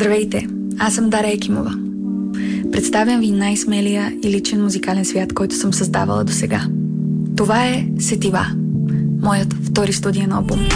Здравейте, аз съм Дара Екимова. Представям ви най-смелия и личен музикален свят, който съм създавала досега. Това е Сетива, моят втори студиен албум.